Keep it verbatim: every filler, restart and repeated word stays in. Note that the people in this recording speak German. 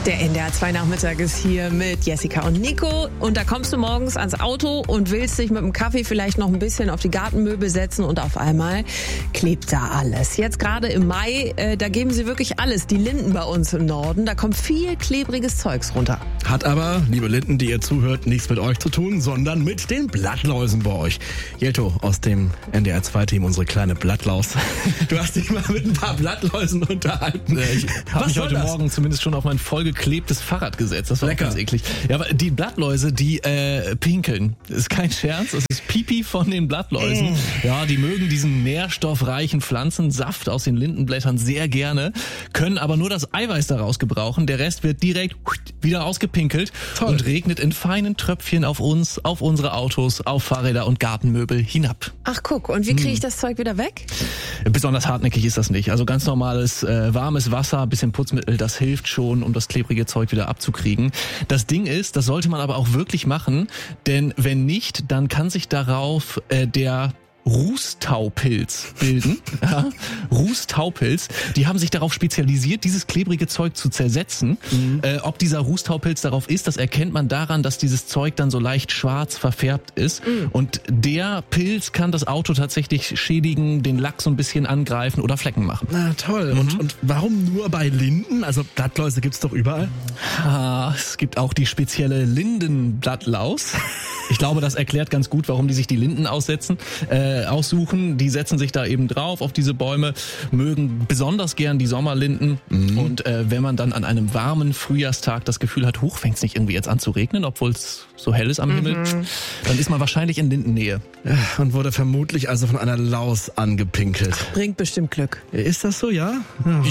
Der N D R zwei Nachmittag ist hier mit Jessica und Nico. Und da kommst du morgens ans Auto und willst dich mit dem Kaffee vielleicht noch ein bisschen auf die Gartenmöbel setzen und auf einmal klebt da alles. Jetzt gerade im Mai, äh, da geben sie wirklich alles. Die Linden bei uns im Norden, da kommt viel klebriges Zeugs runter. Hat aber, liebe Linden, die ihr zuhört, nichts mit euch zu tun, sondern mit den Blattläusen bei euch. Jelto aus dem N D R zwei Team, unsere kleine Blattlaus. Du hast dich mal mit ein paar Blattläusen unterhalten. Ich habe mich heute das? Morgen zumindest schon auf mein vollgeklebtes Fahrrad gesetzt. Das war Lecker. ganz eklig. Ja, aber die Blattläuse, die äh, pinkeln. Das ist kein Scherz, das ist Pipi von den Blattläusen. Mm. Ja, die mögen diesen nährstoffreichen Pflanzensaft aus den Lindenblättern sehr gerne, können aber nur das Eiweiß daraus gebrauchen. Der Rest wird direkt wieder ausgepinkelt. Toll. Und regnet in feinen Tröpfchen auf uns, auf unsere Autos, auf Fahrräder und Gartenmöbel hinab. Ach guck, und wie kriege ich das Zeug wieder weg? Besonders hartnäckig ist das nicht. Also ganz normales äh, warmes Wasser, bisschen Putzmittel, das hilft schon, um das klebrige Zeug wieder abzukriegen. Das Ding ist, das sollte man aber auch wirklich machen, denn wenn nicht, dann kann sich darauf äh, der Rußtaupilz bilden. Ja, Rußtaupilz. Die haben sich darauf spezialisiert, dieses klebrige Zeug zu zersetzen. Mhm. Äh, ob dieser Rußtaupilz darauf ist, das erkennt man daran, dass dieses Zeug dann so leicht schwarz verfärbt ist. Mhm. Und der Pilz kann das Auto tatsächlich schädigen, den Lack so ein bisschen angreifen oder Flecken machen. Na toll. Mhm. Und, und warum nur bei Linden? Also Blattläuse gibt's doch überall. Ah, es gibt auch die spezielle Lindenblattlaus. Ich glaube, das erklärt ganz gut, warum die sich die Linden aussetzen, äh, aussuchen. Die setzen sich da eben drauf auf diese Bäume, mögen besonders gern die Sommerlinden. Mhm. Und äh, wenn man dann an einem warmen Frühjahrstag das Gefühl hat, hoch, fängt's nicht irgendwie jetzt an zu regnen, obwohl es so hell ist am mhm. Himmel, dann ist man wahrscheinlich in Lindennähe. Ja, und wurde vermutlich also von einer Laus angepinkelt. Bringt bestimmt Glück. Ist das so, ja? Ja.